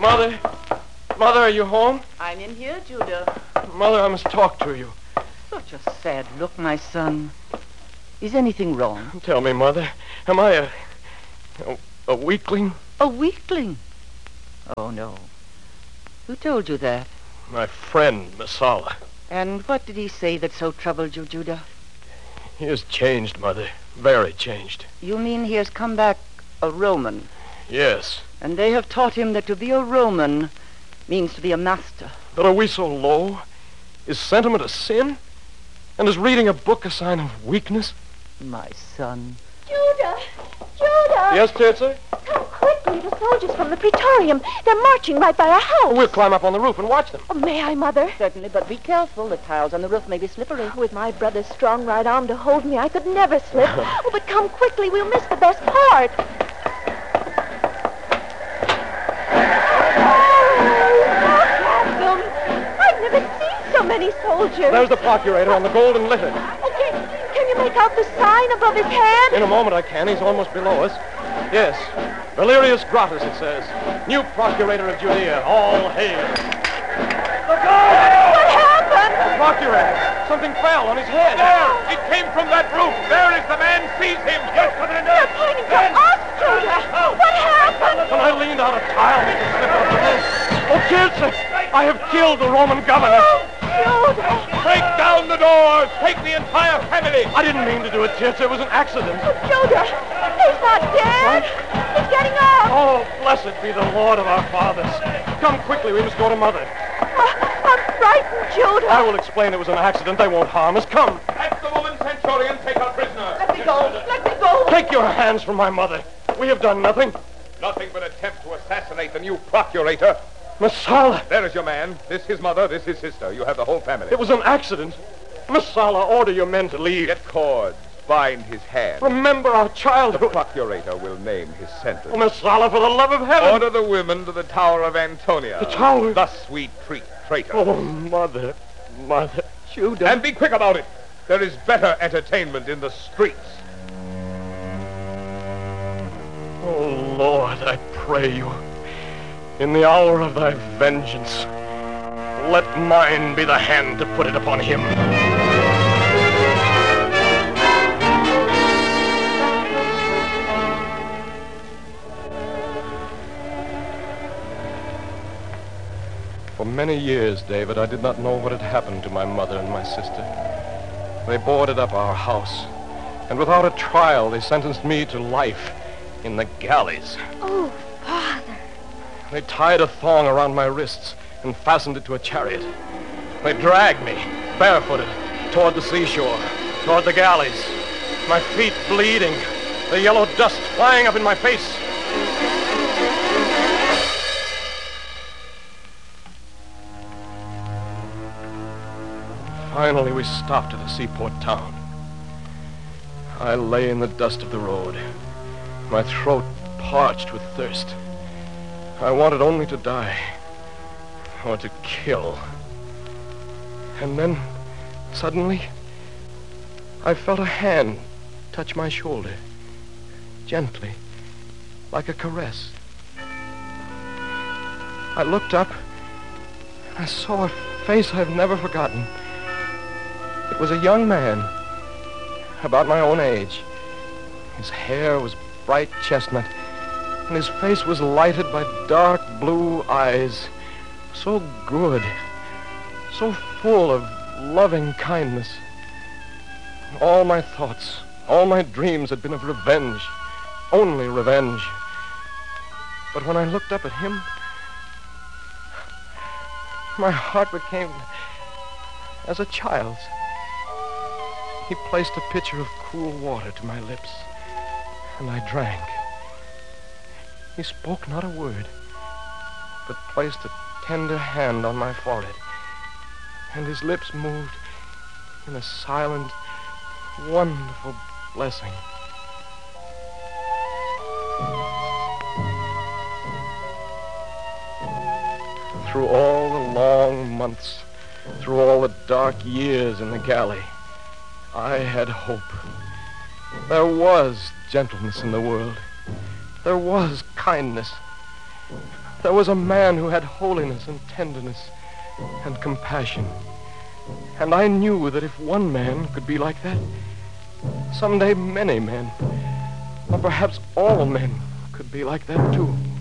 Mother? Mother, are you home? I'm in here, Judah. Mother, I must talk to you. Such a sad look, my son. Is anything wrong? Tell me, Mother, am I a weakling? A weakling? Oh, no. Who told you that? My friend, Messala. And what did he say that so troubled you, Judah? He has changed, Mother. Very changed. You mean he has come back a Roman? Yes. And they have taught him that to be a Roman means to be a master. But are we so low? Is sentiment a sin? And is reading a book a sign of weakness? My son. Judah! Judah! Yes, Tirza? Come quickly. The soldiers from the Praetorium. They're marching right by our house. We'll climb up on the roof and watch them. Oh, may I, Mother? Certainly, but be careful. The tiles on the roof may be slippery. With my brother's strong right arm to hold me, I could never slip. Oh, but come quickly. We'll miss the best part. I've never seen so many soldiers. There's the procurator on the golden litter. Okay, can you make out the sign above his head? In a moment I can. He's almost below us. Yes. Valerius Gratus, it says. New procurator of Judea. All hail. Look out! What happened? The procurator. Something fell on his head. There! It came from that roof. There is the man. Seize him. Yes, Commander. They're pointing to us, Judah. What happened? When I leaned out a tile, he could slip off the roof. Oh, Tirza! I have killed the Roman governor. Judah. Break down the doors. Take the entire family. I didn't mean to do it, Tirza. It was an accident. Judah, he's not dead. He's getting up. Oh, blessed be the Lord of our fathers. Come quickly. We must go to Mother. I'm frightened, Judah. I will explain it was an accident. They won't harm us. Come. Have the woman Centurion take our prisoner. Let me go. Let me go. Take your hands from my mother. We have done nothing. Nothing but attempt to assassinate the new procurator. Messala. There is your man. This his mother. This his sister. You have the whole family. It was an accident. Messala, order your men to leave. Get cords. Bind his hands. Remember our The childhood. procurator will name his sentence. Oh, Messala, for the love of heaven. Order the women to the Tower of Antonia. The tower? Thus we treat traitors. Oh, Mother. Mother. Judah. And be quick about it. There is better entertainment in the streets. Oh, Lord, I pray you, in the hour of thy vengeance, let mine be the hand to put it upon him. For many years, David, I did not know what had happened to my mother and my sister. They boarded up our house, and without a trial, they sentenced me to life in the galleys. Oh, Father. They tied a thong around my wrists and fastened it to a chariot. They dragged me, barefooted, toward the seashore, toward the galleys, my feet bleeding, the yellow dust flying up in my face. Finally, we stopped at a seaport town. I lay in the dust of the road, my throat parched with thirst. I wanted only to die, or to kill. And then, suddenly, I felt a hand touch my shoulder, gently, like a caress. I looked up, and I saw a face I've never forgotten. It was a young man, about my own age. His hair was bright chestnut, and his face was lighted by dark blue eyes, so good, so full of loving kindness. All my thoughts, all my dreams had been of revenge, only revenge. But when I looked up at him, my heart became as a child's. He placed a pitcher of cool water to my lips, and I drank. He spoke not a word, but placed a tender hand on my forehead, and his lips moved in a silent, wonderful blessing. Through all the long months, through all the dark years in the galley, I had hope. There was gentleness in the world. There was kindness. There was a man who had holiness and tenderness and compassion. And I knew that if one man could be like that, someday many men, or perhaps all men, could be like that too.